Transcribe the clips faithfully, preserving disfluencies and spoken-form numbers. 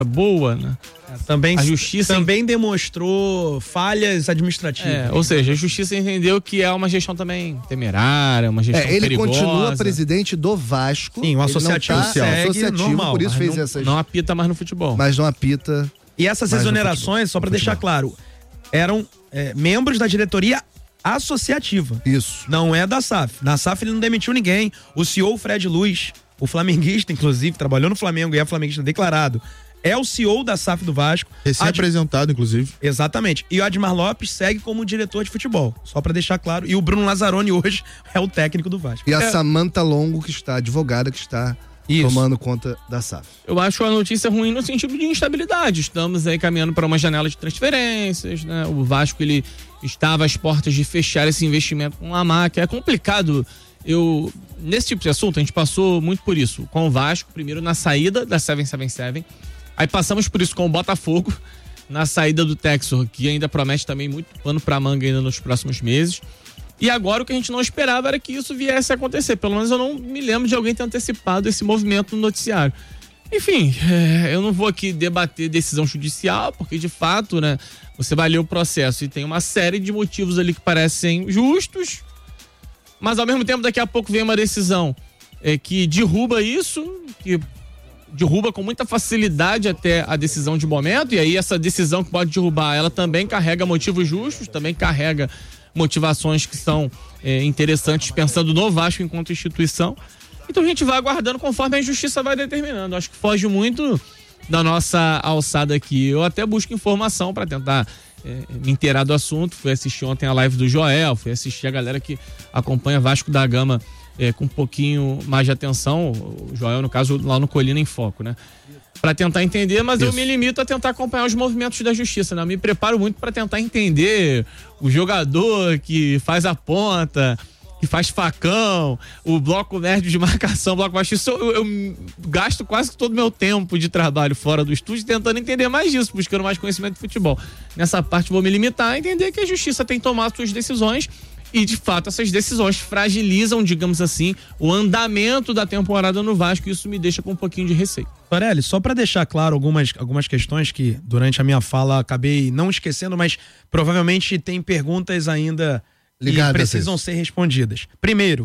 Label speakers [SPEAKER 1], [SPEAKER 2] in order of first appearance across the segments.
[SPEAKER 1] boa, né?
[SPEAKER 2] É, também,
[SPEAKER 1] a justiça
[SPEAKER 2] também demonstrou falhas administrativas.
[SPEAKER 1] É, ou seja, a justiça entendeu que é uma gestão também temerária, uma gestão
[SPEAKER 3] é, ele
[SPEAKER 1] perigosa.
[SPEAKER 3] continua presidente do Vasco.
[SPEAKER 2] Sim, o associativo
[SPEAKER 3] tá
[SPEAKER 2] segue
[SPEAKER 3] associativo,
[SPEAKER 2] normal,
[SPEAKER 3] por isso fez
[SPEAKER 1] não,
[SPEAKER 3] essas...
[SPEAKER 1] não apita mais no futebol.
[SPEAKER 3] Mas não apita.
[SPEAKER 2] E essas exonerações, só para deixar claro, eram é, membros da diretoria associativa.
[SPEAKER 3] Isso.
[SPEAKER 2] Não é da S A F. Na S A F ele não demitiu ninguém. O C E O Fred Luz, o flamenguista, inclusive, trabalhou no Flamengo e é flamenguista declarado, é o C E O da S A F do Vasco.
[SPEAKER 4] Recém-apresentado, Ad... inclusive.
[SPEAKER 2] Exatamente. E o Admar Lopes segue como diretor de futebol. Só pra deixar claro. E o Bruno Lazzaroni hoje é o técnico do Vasco.
[SPEAKER 3] E a
[SPEAKER 2] é...
[SPEAKER 3] Samantha Longo, que está advogada, que está Isso. tomando conta da S A F.
[SPEAKER 1] Eu acho a notícia ruim no sentido de instabilidade. Estamos aí caminhando para uma janela de transferências, né? O Vasco, ele estava às portas de fechar esse investimento com a máquina. É complicado. Eu, nesse tipo de assunto, a gente passou muito por isso. Com o Vasco, primeiro na saída da sete sete sete. Aí passamos por isso com o Botafogo, na saída do Texor, que ainda promete também muito pano pra manga ainda nos próximos meses. E agora o que a gente não esperava era que isso viesse a acontecer. Pelo menos eu não me lembro de alguém ter antecipado esse movimento no noticiário. Enfim, é, eu não vou aqui debater decisão judicial, porque de fato, né, você vai ler o processo e tem uma série de motivos ali que parecem justos, mas ao mesmo tempo daqui a pouco vem uma decisão é, que derruba isso, que derruba com muita facilidade até a decisão de momento, e aí essa decisão que pode derrubar, ela também carrega motivos justos, também carrega motivações que são é, interessantes pensando no Vasco enquanto instituição. Então a gente vai aguardando conforme a justiça vai determinando. Acho que foge muito da nossa alçada aqui. Eu até busco informação para tentar é, me inteirar do assunto. Fui assistir ontem a live do Joel, fui assistir a galera que acompanha Vasco da Gama é, com um pouquinho mais de atenção. O Joel, no caso, lá no Colina em Foco, né? Para tentar entender, mas Isso. eu me limito a tentar acompanhar os movimentos da justiça, né? Eu me preparo muito para tentar entender o jogador que faz a ponta, que faz facão, o bloco médio de marcação, o bloco baixo. Isso eu, eu gasto quase todo o meu tempo de trabalho fora do estúdio tentando entender mais disso, buscando mais conhecimento de futebol. Nessa parte vou me limitar a entender que a justiça tem tomado suas decisões e, de fato, essas decisões fragilizam, digamos assim, o andamento da temporada no Vasco, e isso me deixa com um pouquinho de receio.
[SPEAKER 2] Torelli, só para deixar claro algumas, algumas questões que durante a minha fala acabei não esquecendo, mas provavelmente tem perguntas ainda que precisam ser respondidas. Primeiro,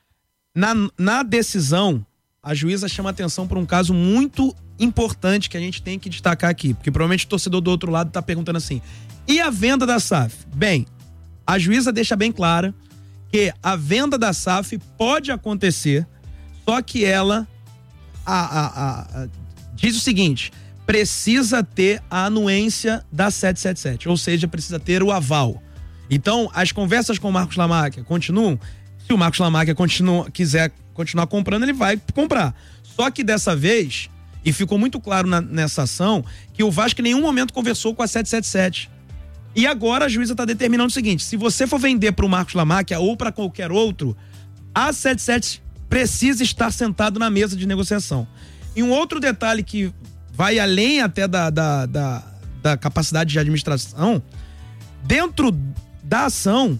[SPEAKER 2] na, na decisão, a juíza chama atenção para um caso muito importante que a gente tem que destacar aqui, porque provavelmente o torcedor do outro lado está perguntando assim, e a venda da S A F? Bem, a juíza deixa bem clara que a venda da S A F pode acontecer, só que ela a, a, a, a, diz o seguinte, precisa ter a anuência da sete sete sete, ou seja, precisa ter o aval. Então, as conversas com o Marcos Lamáquia continuam. Se o Marcos Lamáquia continua, quiser continuar comprando, ele vai comprar. Só que dessa vez, e ficou muito claro na, nessa ação, que o Vasco em nenhum momento conversou com a sete sete sete. E agora a juíza está determinando o seguinte, se você for vender para o Marcos Lamáquia ou para qualquer outro, a sete sete precisa estar sentado na mesa de negociação. E um outro detalhe que vai além até da, da, da, da capacidade de administração, dentro da ação,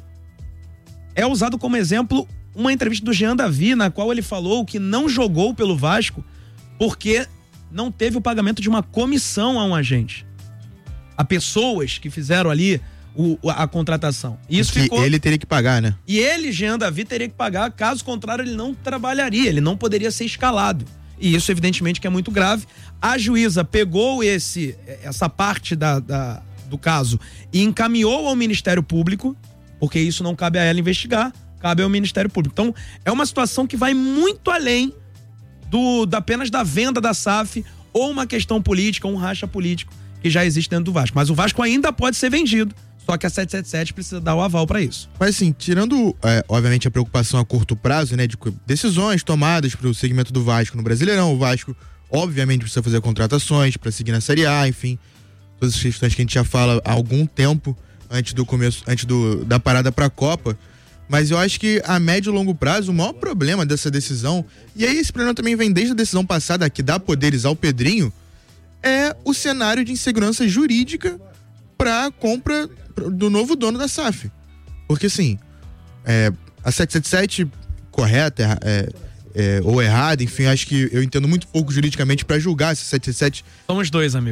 [SPEAKER 2] é usado como exemplo uma entrevista do Jean Davi, na qual ele falou que não jogou pelo Vasco porque não teve o pagamento de uma comissão a um agente. A pessoas que fizeram ali o, a, a contratação. Isso
[SPEAKER 4] que
[SPEAKER 2] ficou...
[SPEAKER 4] ele teria que pagar, né?
[SPEAKER 2] E ele, Jean Davi, teria que pagar, caso contrário ele não trabalharia, ele não poderia ser escalado. E isso evidentemente que é muito grave. A juíza pegou esse, essa parte da, da, do caso e encaminhou ao Ministério Público, porque isso não cabe a ela investigar, cabe ao Ministério Público. Então é uma situação que vai muito além do, da, apenas da venda da S A F ou uma questão política, um racha político que já existe dentro do Vasco. Mas o Vasco ainda pode ser vendido, só que a sete sete sete precisa dar o aval para isso.
[SPEAKER 4] Mas assim, tirando, é, obviamente, a preocupação a curto prazo, né, de decisões tomadas para o segmento do Vasco no Brasileirão, o Vasco, obviamente, precisa fazer contratações para seguir na Série A, enfim, todas as questões que a gente já fala há algum tempo antes do começo, antes do, da parada para a Copa. Mas eu acho que a médio e longo prazo, o maior problema dessa decisão, e aí esse problema também vem desde a decisão passada, que dá poderes ao Pedrinho, é o cenário de insegurança jurídica para a compra do novo dono da S A F. Porque assim, é, a sete sete sete, correta, é, é, ou errada, enfim, acho que eu entendo muito pouco juridicamente para julgar se sete sete.
[SPEAKER 2] Somos dois, amigo.